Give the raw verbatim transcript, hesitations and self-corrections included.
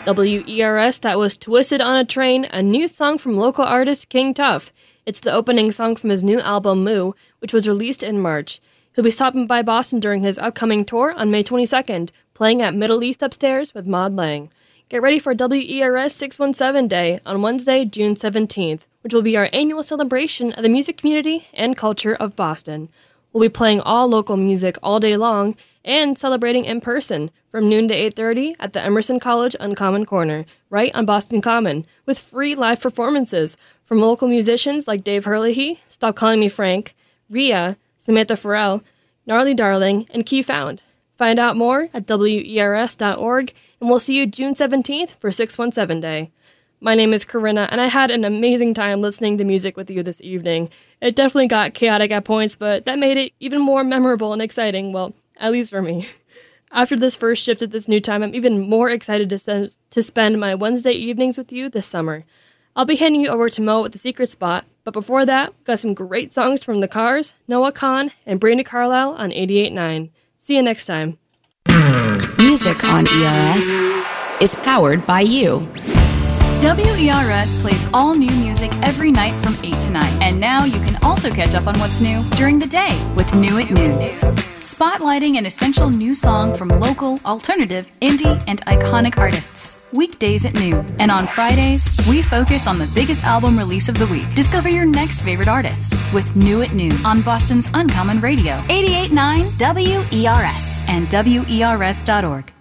W E R S, that was Twisted on a Train, a new song from local artist King Tuff. It's the opening song from his new album, Moo, which was released in March. He'll be stopping by Boston during his upcoming tour on May twenty-second, playing at Middle East Upstairs with Maud Lang. Get ready for W E R S six one seven Day on Wednesday, June seventeenth, which will be our annual celebration of the music community and culture of Boston. We'll be playing all local music all day long and celebrating in person from noon to eight thirty at the Emerson College Uncommon Corner, right on Boston Common, with free live performances from local musicians like Dave Herlihy, Stop Calling Me Frank, Rhea, Samantha Farrell, Gnarly Darling, and Key Found. Find out more at W E R S dot org, and we'll see you June seventeenth for six one seven Day. My name is Corinna, and I had an amazing time listening to music with you this evening. It definitely got chaotic at points, but that made it even more memorable and exciting, well, at least for me. After this first shift at this new time, I'm even more excited to, send, to spend my Wednesday evenings with you this summer. I'll be handing you over to Mo with The Secret Spot, but before that, we've got some great songs from The Cars, Noah Kahan, and Brandi Carlile on eighty-eight point nine. See you next time. Music on E R S is powered by you. W E R S plays all new music every night from eight to nine. And now you can also catch up on what's new during the day with New at Noon. Spotlighting an essential new song from local, alternative, indie, and iconic artists. Weekdays at noon. And on Fridays, we focus on the biggest album release of the week. Discover your next favorite artist with New at Noon on Boston's Uncommon Radio. eighty-eight point nine W E R S and W E R S dot org.